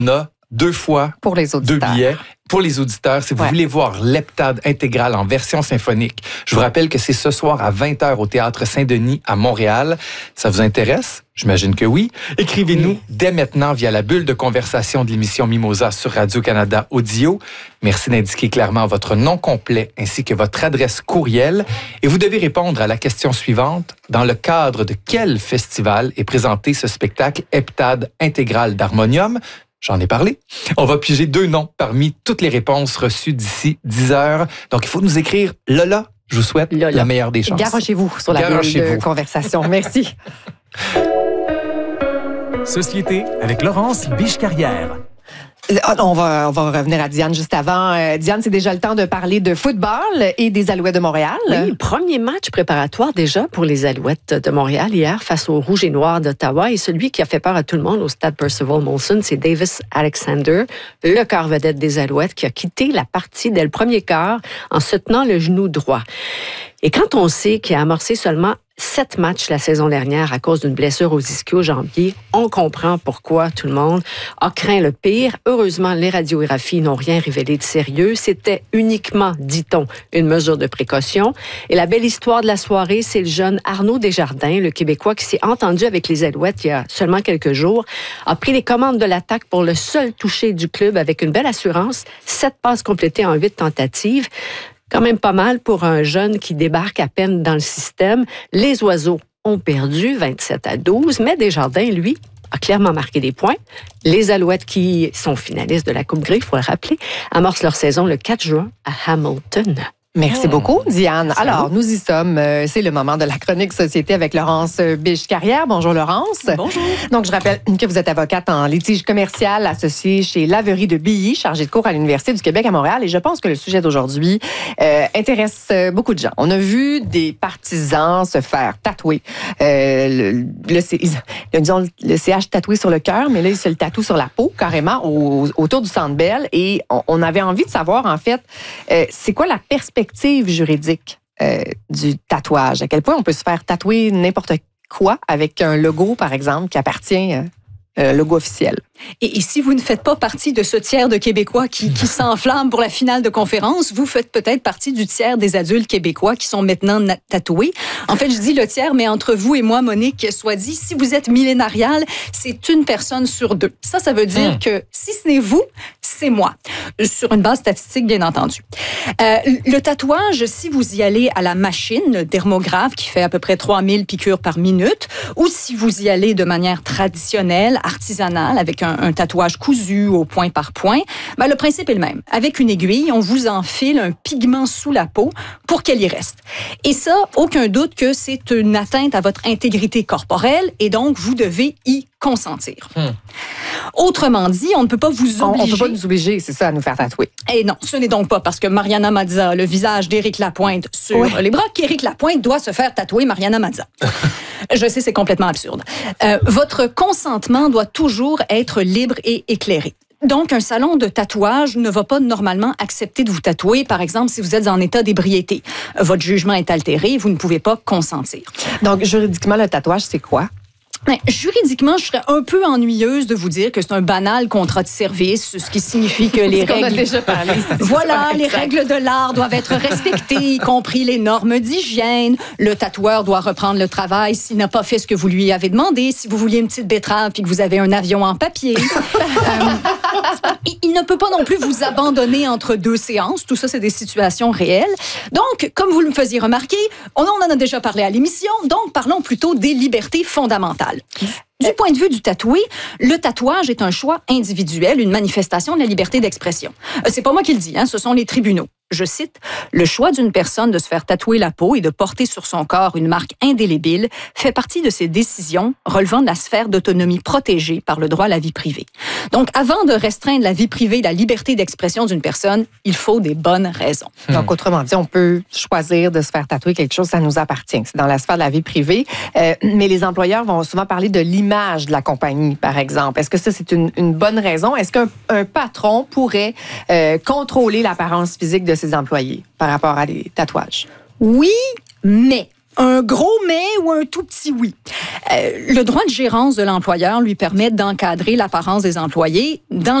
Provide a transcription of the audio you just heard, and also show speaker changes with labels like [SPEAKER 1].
[SPEAKER 1] On a 2 fois
[SPEAKER 2] pour les
[SPEAKER 1] 2 billets pour les auditeurs. Si vous voulez voir l'heptade intégrale en version symphonique, je vous rappelle que c'est ce soir à 20h au Théâtre Saint-Denis à Montréal. Ça vous intéresse? J'imagine que oui. Écrivez-nous dès maintenant via la bulle de conversation de l'émission Mimosa sur Radio-Canada Audio. Merci d'indiquer clairement votre nom complet ainsi que votre adresse courriel. Et vous devez répondre à la question suivante. Dans le cadre de quel festival est présenté ce spectacle heptade intégrale d'harmonium? J'en ai parlé. On va piger 2 noms parmi toutes les réponses reçues d'ici 10 heures. Donc, il faut nous écrire Lola. Je vous souhaite la meilleure des chances.
[SPEAKER 2] Garochez-vous sur la bulle de conversation. Merci.
[SPEAKER 3] Société avec Laurence Biche-Carrière.
[SPEAKER 2] On va revenir à Diane juste avant. Diane, c'est déjà le temps de parler de football et des Alouettes de Montréal.
[SPEAKER 4] Oui, premier match préparatoire déjà pour les Alouettes de Montréal hier face aux Rouges et Noirs d'Ottawa. Et celui qui a fait peur à tout le monde au stade Percival Molson, c'est Davis Alexander, le quart vedette des Alouettes, qui a quitté la partie dès le premier quart en se tenant le genou droit. Et quand on sait qu'il a amorcé seulement 7 matchs la saison dernière à cause d'une blessure aux ischio-jambiers, on comprend pourquoi tout le monde a craint le pire. Heureusement, les radiographies n'ont rien révélé de sérieux. C'était uniquement, dit-on, une mesure de précaution. Et la belle histoire de la soirée, c'est le jeune Arnaud Desjardins, le Québécois qui s'est entendu avec les Alouettes il y a seulement quelques jours, a pris les commandes de l'attaque pour le seul touché du club avec une belle assurance, 7 passes complétées en 8 tentatives. Quand même pas mal pour un jeune qui débarque à peine dans le système. Les Oiseaux ont perdu 27-12, mais Desjardins, lui, a clairement marqué des points. Les Alouettes, qui sont finalistes de la Coupe Grey, il faut le rappeler, amorcent leur saison le 4 juin à Hamilton.
[SPEAKER 2] Merci beaucoup, Diane. Alors, nous y sommes. C'est le moment de la chronique Société avec Laurence Biche-Carrière. Bonjour, Laurence.
[SPEAKER 5] Bonjour.
[SPEAKER 2] Donc, je rappelle que vous êtes avocate en litige commercial associée chez Laverie de Billy, chargée de cours à l'Université du Québec à Montréal. Et je pense que le sujet d'aujourd'hui intéresse beaucoup de gens. On a vu des partisans se faire tatouer le CH tatoué sur le cœur, mais là, il se le tatoue sur la peau, carrément, autour du Centre Bell. Et on avait envie de savoir, en fait, c'est quoi la perspective juridique du tatouage? À quel point on peut se faire tatouer n'importe quoi avec un logo, par exemple, qui appartient logo officiel?
[SPEAKER 5] Et si vous ne faites pas partie de ce tiers de Québécois qui s'enflamme pour la finale de conférence, vous faites peut-être partie du tiers des adultes québécois qui sont maintenant tatoués. En fait, je dis le tiers, mais entre vous et moi, Monique, soit dit, si vous êtes millénarial, c'est une personne sur 2. Ça veut dire que si ce n'est vous, c'est moi. Sur une base statistique, bien entendu. Le tatouage, si vous y allez à la machine, le dermographe qui fait à peu près 3000 piqûres par minute, ou si vous y allez de manière traditionnelle, artisanale, avec un tatouage cousu au point par point, ben le principe est le même. Avec une aiguille, on vous enfile un pigment sous la peau pour qu'elle y reste. Et ça, aucun doute que c'est une atteinte à votre intégrité corporelle et donc vous devez y consentir. Autrement dit, on ne peut pas vous obliger...
[SPEAKER 2] On ne peut pas nous obliger, c'est ça, à nous faire tatouer.
[SPEAKER 5] Et non, ce n'est donc pas parce que Mariana Mazza, le visage d'Éric Lapointe sur les bras, qu'Éric Lapointe doit se faire tatouer Mariana Mazza. Je sais, c'est complètement absurde. Votre consentement doit toujours être libre et éclairé. Donc, un salon de tatouage ne va pas normalement accepter de vous tatouer, par exemple, si vous êtes en état d'ébriété. Votre jugement est altéré, vous ne pouvez pas consentir.
[SPEAKER 2] Donc, juridiquement, le tatouage, c'est quoi?
[SPEAKER 5] Mais, juridiquement, je serais un peu ennuyeuse de vous dire que c'est un banal contrat de service, ce qui signifie que les règles...
[SPEAKER 2] On a déjà parlé.
[SPEAKER 5] Voilà, les règles de l'art doivent être respectées, y compris les normes d'hygiène. Le tatoueur doit reprendre le travail s'il n'a pas fait ce que vous lui avez demandé. Si vous vouliez une petite betterave puis que vous avez un avion en papier. Il ne peut pas non plus vous abandonner entre 2 séances. Tout ça, c'est des situations réelles. Donc, comme vous le faisiez remarquer, on en a déjà parlé à l'émission, donc parlons plutôt des libertés fondamentales. Du point de vue du tatoué, le tatouage est un choix individuel, une manifestation de la liberté d'expression. C'est pas moi qui le dis, ce sont les tribunaux. Je cite, « Le choix d'une personne de se faire tatouer la peau et de porter sur son corps une marque indélébile fait partie de ses décisions relevant de la sphère d'autonomie protégée par le droit à la vie privée. » Donc, avant de restreindre la vie privée et la liberté d'expression d'une personne, il faut des bonnes raisons.
[SPEAKER 2] Donc, autrement dit, on peut choisir de se faire tatouer quelque chose, ça nous appartient. C'est dans la sphère de la vie privée. Mais les employeurs vont souvent parler de l'image de la compagnie, par exemple. Est-ce que ça, c'est une bonne raison? Est-ce qu'un patron pourrait contrôler l'apparence physique de ses employés par rapport à des tatouages?
[SPEAKER 5] Oui, mais Un gros mais ou un tout petit oui. Le droit de gérance de l'employeur lui permet d'encadrer l'apparence des employés. Dans